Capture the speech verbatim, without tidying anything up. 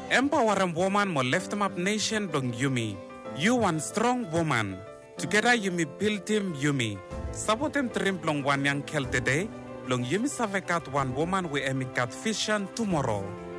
Empowering woman mo lift up nation dong Yumi. You one strong woman. Together Yumi build him Yumi. Sabotem trim long one young kel today. Long Yumi savekat one woman we emikat vision tomorrow.